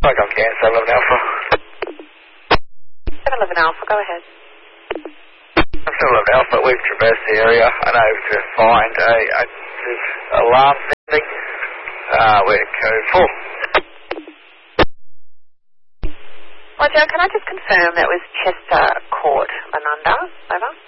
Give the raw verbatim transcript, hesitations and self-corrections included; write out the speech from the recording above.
I got cancer, eleven Alpha. seven eleven Alpha, go ahead. seven eleven Alpha, we've traversed the area. I know to find a, a alarm setting. Uh, we're code four. Roger, can I just confirm that was Chester Court, Lanunda? Over.